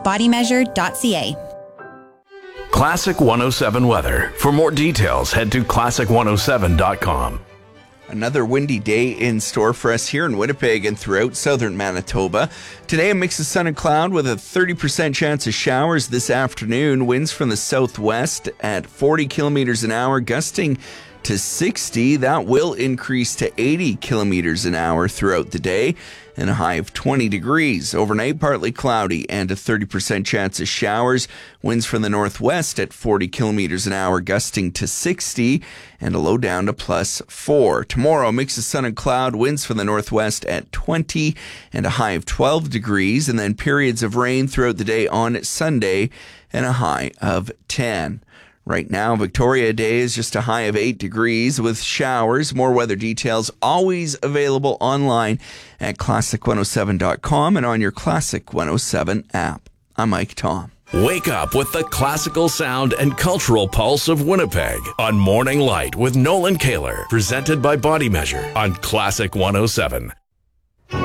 bodymeasure.ca. Classic 107 weather. For more details, head to classic107.com. Another windy day in store for us here in Winnipeg and throughout southern Manitoba. Today, a mix of sun and cloud with a 30% chance of showers this afternoon. Winds from the southwest at 40 kilometers an hour, gusting to 60. That will increase to 80 kilometers an hour throughout the day, and a high of 20 degrees. Overnight, partly cloudy and a 30% chance of showers. Winds from the northwest at 40 kilometers an hour, gusting to 60, and a low down to +4. Tomorrow, a mix of sun and cloud, winds from the northwest at 20 and a high of 12 degrees, and then periods of rain throughout the day on Sunday and a high of 10. Right now, Victoria Day is just a high of 8 degrees with showers. More weather details always available online at classic107.com and on your Classic 107 app. I'm Mike Tom. Wake up with the classical sound and cultural pulse of Winnipeg on Morning Light with Nolan Kaler, presented by Body Measure on Classic 107.